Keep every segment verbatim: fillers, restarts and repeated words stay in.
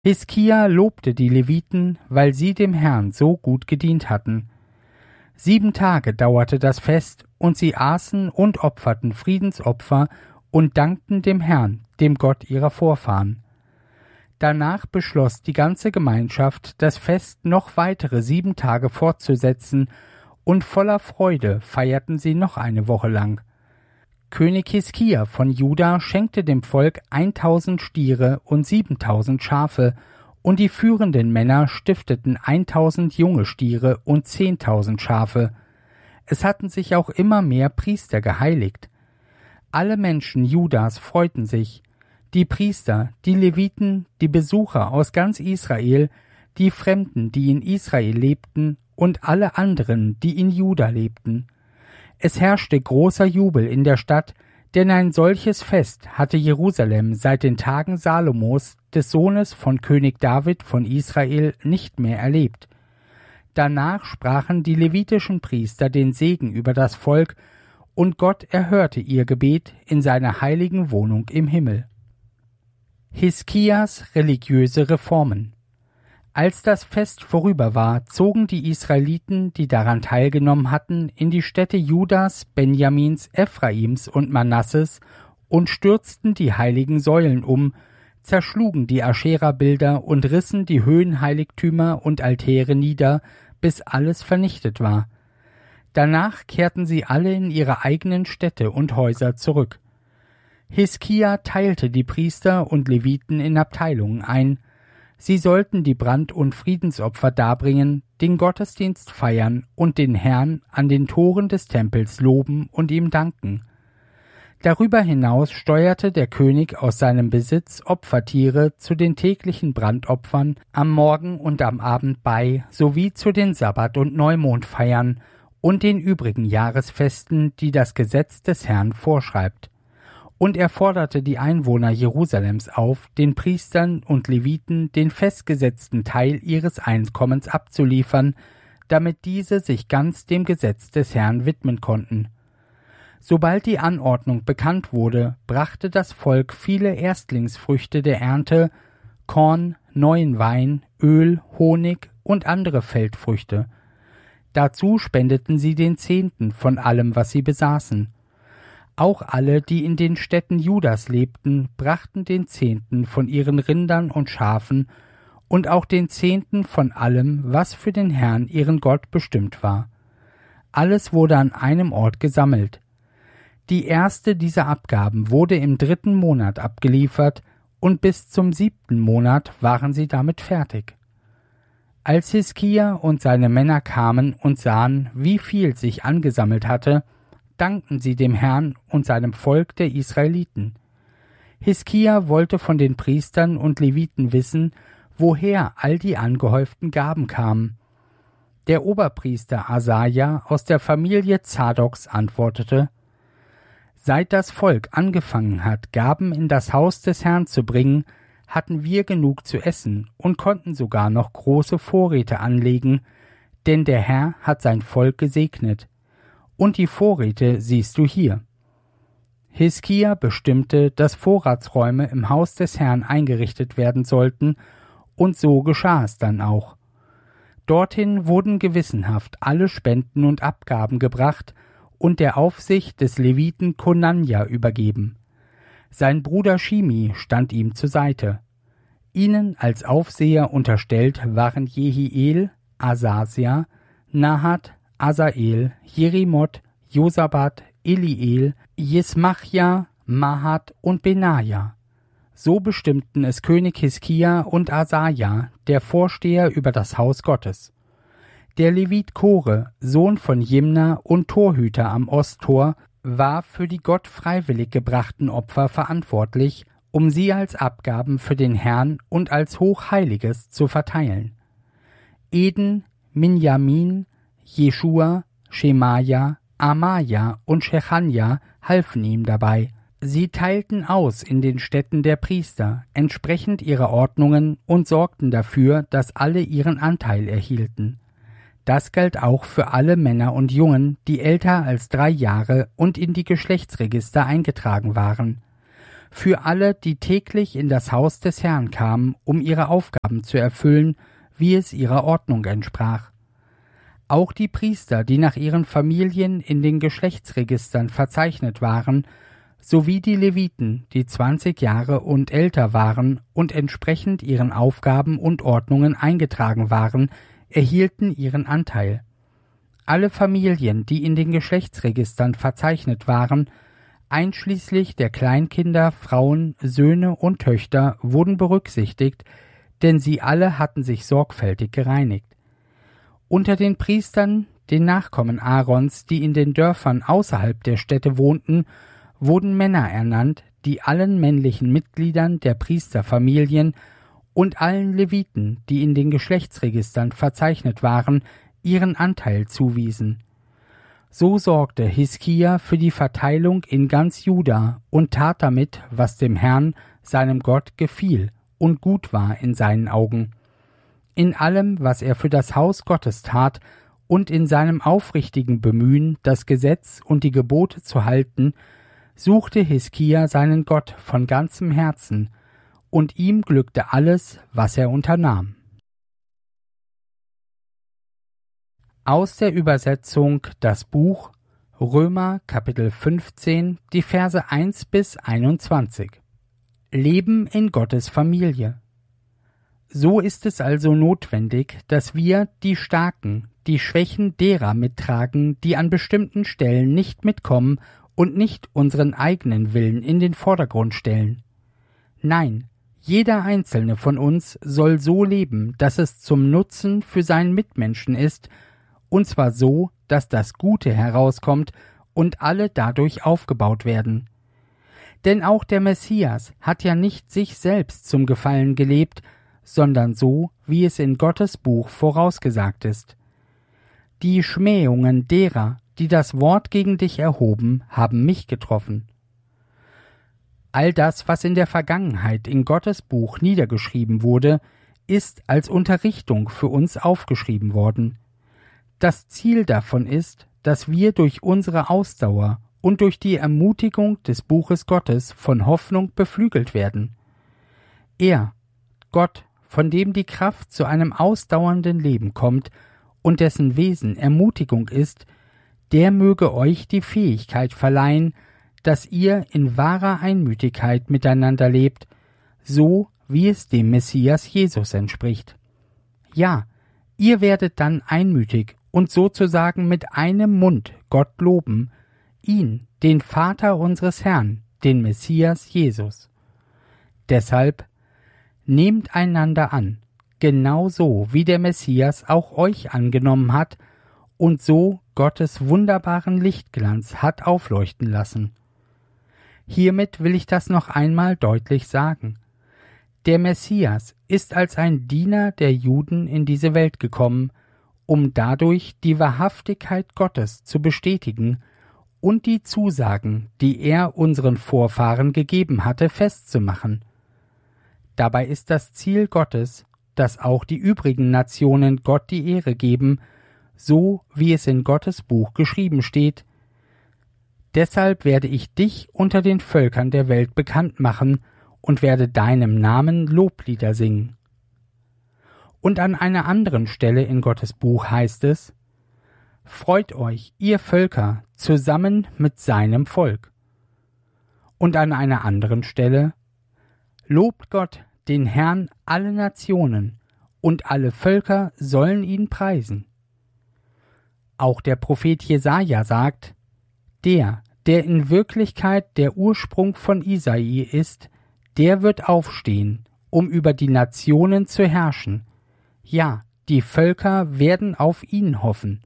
Hiskia lobte die Leviten, weil sie dem Herrn so gut gedient hatten. Sieben Tage dauerte das Fest, und sie aßen und opferten Friedensopfer und dankten dem Herrn, dem Gott ihrer Vorfahren. Danach beschloss die ganze Gemeinschaft, das Fest noch weitere sieben Tage fortzusetzen, und voller Freude feierten sie noch eine Woche lang. König Hiskia von Juda schenkte dem Volk eintausend Stiere und siebentausend Schafe, und die führenden Männer stifteten eintausend junge Stiere und zehntausend Schafe. Es hatten sich auch immer mehr Priester geheiligt. Alle Menschen Judas freuten sich, die Priester, die Leviten, die Besucher aus ganz Israel, die Fremden, die in Israel lebten, und alle anderen, die in Juda lebten. Es herrschte großer Jubel in der Stadt, denn ein solches Fest hatte Jerusalem seit den Tagen Salomos, des Sohnes von König David von Israel, nicht mehr erlebt. Danach sprachen die levitischen Priester den Segen über das Volk, und Gott erhörte ihr Gebet in seiner heiligen Wohnung im Himmel. Hiskias religiöse Reformen. Als das Fest vorüber war, zogen die Israeliten, die daran teilgenommen hatten, in die Städte Judas, Benjamins, Ephraims und Manasses und stürzten die heiligen Säulen um, zerschlugen die Aschera-Bilder und rissen die Höhenheiligtümer und Altäre nieder, bis alles vernichtet war. Danach kehrten sie alle in ihre eigenen Städte und Häuser zurück. Hiskia teilte die Priester und Leviten in Abteilungen ein. Sie sollten die Brand- und Friedensopfer darbringen, den Gottesdienst feiern und den Herrn an den Toren des Tempels loben und ihm danken. Darüber hinaus steuerte der König aus seinem Besitz Opfertiere zu den täglichen Brandopfern am Morgen und am Abend bei, sowie zu den Sabbat- und Neumondfeiern und den übrigen Jahresfesten, die das Gesetz des Herrn vorschreibt. Und er forderte die Einwohner Jerusalems auf, den Priestern und Leviten den festgesetzten Teil ihres Einkommens abzuliefern, damit diese sich ganz dem Gesetz des Herrn widmen konnten. Sobald die Anordnung bekannt wurde, brachte das Volk viele Erstlingsfrüchte der Ernte, Korn, neuen Wein, Öl, Honig und andere Feldfrüchte. Dazu spendeten sie den Zehnten von allem, was sie besaßen. Auch alle, die in den Städten Judas lebten, brachten den Zehnten von ihren Rindern und Schafen und auch den Zehnten von allem, was für den Herrn ihren Gott bestimmt war. Alles wurde an einem Ort gesammelt. Die erste dieser Abgaben wurde im dritten Monat abgeliefert, und bis zum siebten Monat waren sie damit fertig. Als Hiskia und seine Männer kamen und sahen, wie viel sich angesammelt hatte, dankten sie dem Herrn und seinem Volk der Israeliten. Hiskia wollte von den Priestern und Leviten wissen, woher all die angehäuften Gaben kamen. Der Oberpriester Asaja aus der Familie Zadoks antwortete: Seit das Volk angefangen hat, Gaben in das Haus des Herrn zu bringen, hatten wir genug zu essen und konnten sogar noch große Vorräte anlegen, denn der Herr hat sein Volk gesegnet. Und die Vorräte siehst du hier. Hiskia bestimmte, dass Vorratsräume im Haus des Herrn eingerichtet werden sollten, und so geschah es dann auch. Dorthin wurden gewissenhaft alle Spenden und Abgaben gebracht und der Aufsicht des Leviten Konanja übergeben. Sein Bruder Shimi stand ihm zur Seite. Ihnen als Aufseher unterstellt waren Jehiel, Asasia, Nahat, Asael, Jerimoth, Josabat, Eliel, Jesmachja, Mahat und Benaja. So bestimmten es König Hiskia und Asaja, der Vorsteher über das Haus Gottes. Der Levit Kore, Sohn von Jimna und Torhüter am Osttor, war für die Gott freiwillig gebrachten Opfer verantwortlich, um sie als Abgaben für den Herrn und als Hochheiliges zu verteilen. Eden, Minjamin, Jeschua, Schemaja, Amaja und Shechanja halfen ihm dabei. Sie teilten aus in den Städten der Priester, entsprechend ihrer Ordnungen, und sorgten dafür, dass alle ihren Anteil erhielten. Das galt auch für alle Männer und Jungen, die älter als drei Jahre und in die Geschlechtsregister eingetragen waren. für alle, die täglich in das Haus des Herrn kamen, um ihre Aufgaben zu erfüllen, wie es ihrer Ordnung entsprach. Auch die Priester, die nach ihren Familien in den Geschlechtsregistern verzeichnet waren, sowie die Leviten, die zwanzig Jahre und älter waren und entsprechend ihren Aufgaben und Ordnungen eingetragen waren, erhielten ihren Anteil. Alle Familien, die in den Geschlechtsregistern verzeichnet waren, einschließlich der Kleinkinder, Frauen, Söhne und Töchter, wurden berücksichtigt, denn sie alle hatten sich sorgfältig gereinigt. Unter den Priestern, den Nachkommen Aarons, die in den Dörfern außerhalb der Städte wohnten, wurden Männer ernannt, die allen männlichen Mitgliedern der Priesterfamilien und allen Leviten, die in den Geschlechtsregistern verzeichnet waren, ihren Anteil zuwiesen. So sorgte Hiskia für die Verteilung in ganz Juda und tat damit, was dem Herrn, seinem Gott, gefiel und gut war in seinen Augen. In allem, was er für das Haus Gottes tat, und in seinem aufrichtigen Bemühen, das Gesetz und die Gebote zu halten, suchte Hiskia seinen Gott von ganzem Herzen, und ihm glückte alles, was er unternahm. Aus der Übersetzung Das Buch Römer Kapitel fünfzehn, die Verse eins bis einundzwanzig. Leben in Gottes Familie. So ist es also notwendig, dass wir, die Starken, die Schwächen derer mittragen, die an bestimmten Stellen nicht mitkommen und nicht unseren eigenen Willen in den Vordergrund stellen. Nein, jeder einzelne von uns soll so leben, dass es zum Nutzen für seinen Mitmenschen ist, und zwar so, dass das Gute herauskommt und alle dadurch aufgebaut werden. Denn auch der Messias hat ja nicht sich selbst zum Gefallen gelebt, sondern so, wie es in Gottes Buch vorausgesagt ist. Die Schmähungen derer, die das Wort gegen dich erhoben, haben mich getroffen. All das, was in der Vergangenheit in Gottes Buch niedergeschrieben wurde, ist als Unterrichtung für uns aufgeschrieben worden. Das Ziel davon ist, dass wir durch unsere Ausdauer und durch die Ermutigung des Buches Gottes von Hoffnung beflügelt werden. Er, Gott, von dem die Kraft zu einem ausdauernden Leben kommt und dessen Wesen Ermutigung ist, der möge euch die Fähigkeit verleihen, dass ihr in wahrer Einmütigkeit miteinander lebt, so wie es dem Messias Jesus entspricht. Ja, ihr werdet dann einmütig und sozusagen mit einem Mund Gott loben, ihn, den Vater unseres Herrn, den Messias Jesus. Deshalb nehmt einander an, genauso wie der Messias auch euch angenommen hat und so Gottes wunderbaren Lichtglanz hat aufleuchten lassen. Hiermit will ich das noch einmal deutlich sagen. Der Messias ist als ein Diener der Juden in diese Welt gekommen, um dadurch die Wahrhaftigkeit Gottes zu bestätigen und die Zusagen, die er unseren Vorfahren gegeben hatte, festzumachen. Dabei ist das Ziel Gottes, dass auch die übrigen Nationen Gott die Ehre geben, so wie es in Gottes Buch geschrieben steht: Deshalb werde ich dich unter den Völkern der Welt bekannt machen und werde deinem Namen Loblieder singen. Und an einer anderen Stelle in Gottes Buch heißt es: Freut euch, ihr Völker, zusammen mit seinem Volk. Und an einer anderen Stelle: Lobt Gott, den Herrn, alle Nationen, und alle Völker sollen ihn preisen. Auch der Prophet Jesaja sagt: Der, der in Wirklichkeit der Ursprung von Isai ist, der wird aufstehen, um über die Nationen zu herrschen. Ja, die Völker werden auf ihn hoffen.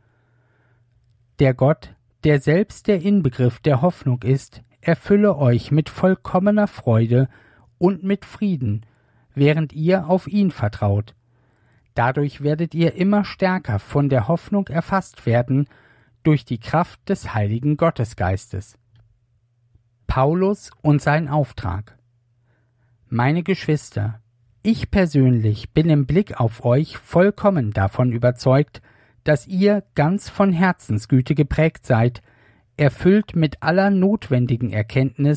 Der Gott, der selbst der Inbegriff der Hoffnung ist, erfülle euch mit vollkommener Freude und mit Frieden, während ihr auf ihn vertraut. Dadurch werdet ihr immer stärker von der Hoffnung erfasst werden, durch die Kraft des heiligen Gottesgeistes. Paulus und sein Auftrag. Meine Geschwister, ich persönlich bin im Blick auf euch vollkommen davon überzeugt, dass ihr ganz von Herzensgüte geprägt seid, erfüllt mit aller notwendigen Erkenntnis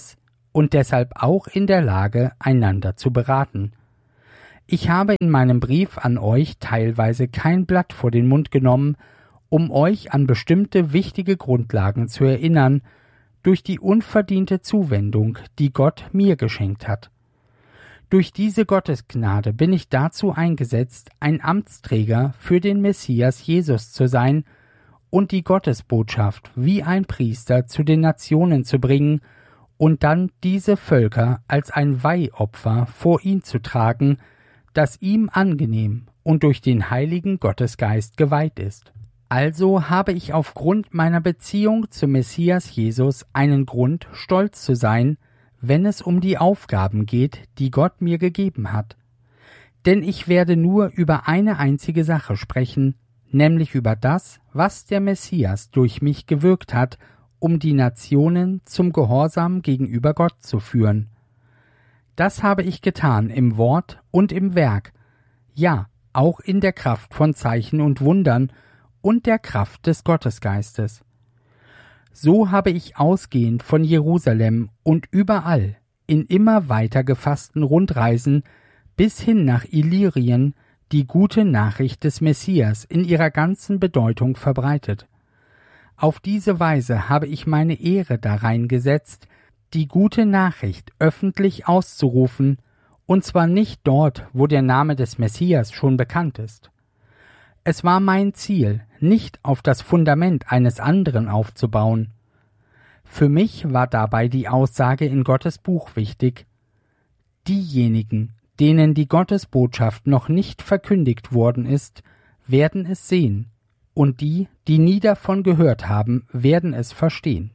und deshalb auch in der Lage, einander zu beraten. Ich habe in meinem Brief an euch teilweise kein Blatt vor den Mund genommen, um euch an bestimmte wichtige Grundlagen zu erinnern, durch die unverdiente Zuwendung, die Gott mir geschenkt hat. Durch diese Gottesgnade bin ich dazu eingesetzt, ein Amtsträger für den Messias Jesus zu sein und die Gottesbotschaft wie ein Priester zu den Nationen zu bringen und dann diese Völker als ein Weihopfer vor ihn zu tragen, das ihm angenehm und durch den heiligen Gottesgeist geweiht ist. Also habe ich aufgrund meiner Beziehung zum Messias Jesus einen Grund, stolz zu sein, wenn es um die Aufgaben geht, die Gott mir gegeben hat. Denn ich werde nur über eine einzige Sache sprechen, nämlich über das, was der Messias durch mich gewirkt hat, um die Nationen zum Gehorsam gegenüber Gott zu führen. Das habe ich getan im Wort und im Werk, ja, auch in der Kraft von Zeichen und Wundern und der Kraft des Gottesgeistes. So habe ich ausgehend von Jerusalem und überall in immer weiter gefassten Rundreisen bis hin nach Illyrien die gute Nachricht des Messias in ihrer ganzen Bedeutung verbreitet. Auf diese Weise habe ich meine Ehre darein gesetzt, die gute Nachricht öffentlich auszurufen, und zwar nicht dort, wo der Name des Messias schon bekannt ist. Es war mein Ziel, nicht auf das Fundament eines anderen aufzubauen. Für mich war dabei die Aussage in Gottes Buch wichtig: Diejenigen, denen die Gottesbotschaft noch nicht verkündigt worden ist, werden es sehen, und die, die nie davon gehört haben, werden es verstehen.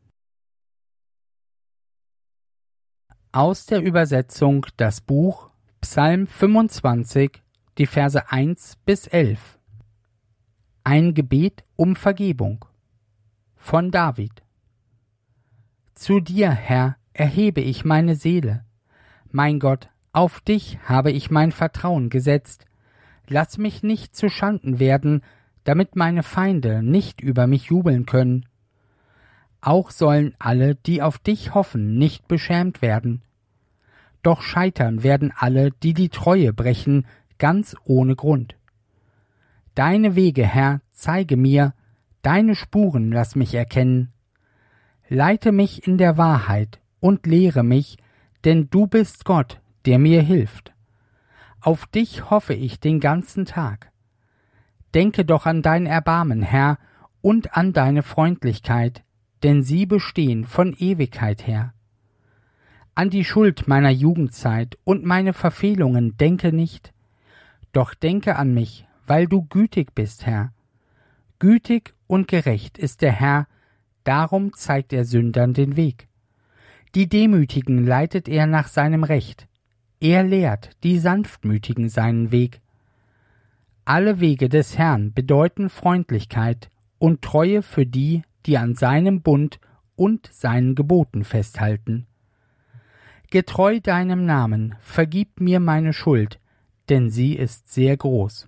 Aus der Übersetzung das Buch Psalm fünfundzwanzig, die Verse eins bis elf. Ein Gebet um Vergebung von David. Zu dir, Herr, erhebe ich meine Seele. Mein Gott, auf dich habe ich mein Vertrauen gesetzt. Lass mich nicht zu Schanden werden, damit meine Feinde nicht über mich jubeln können. Auch sollen alle, die auf dich hoffen, nicht beschämt werden. Doch scheitern werden alle, die die Treue brechen, ganz ohne Grund. Deine Wege, Herr, zeige mir, deine Spuren lass mich erkennen. Leite mich in der Wahrheit und lehre mich, denn du bist Gott, der mir hilft. Auf dich hoffe ich den ganzen Tag. Denke doch an dein Erbarmen, Herr, und an deine Freundlichkeit, denn sie bestehen von Ewigkeit her. An die Schuld meiner Jugendzeit und meine Verfehlungen denke nicht, doch denke an mich, weil du gütig bist, Herr. Gütig und gerecht ist der Herr, darum zeigt er Sündern den Weg. Die Demütigen leitet er nach seinem Recht, er lehrt die Sanftmütigen seinen Weg. Alle Wege des Herrn bedeuten Freundlichkeit und Treue für die, die an seinem Bund und seinen Geboten festhalten. Getreu deinem Namen, vergib mir meine Schuld, denn sie ist sehr groß.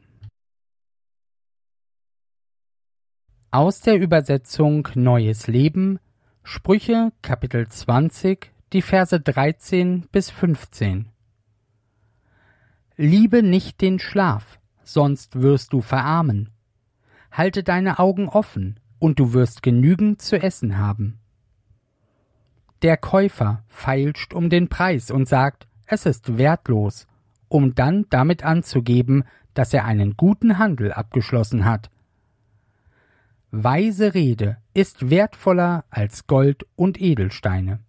Aus der Übersetzung Neues Leben, Sprüche, Kapitel zwanzig, die Verse dreizehn bis fünfzehn. Liebe nicht den Schlaf, sonst wirst du verarmen. Halte deine Augen offen, und du wirst genügend zu essen haben. Der Käufer feilscht um den Preis und sagt, es ist wertlos, um dann damit anzugeben, dass er einen guten Handel abgeschlossen hat. Weise Rede ist wertvoller als Gold und Edelsteine.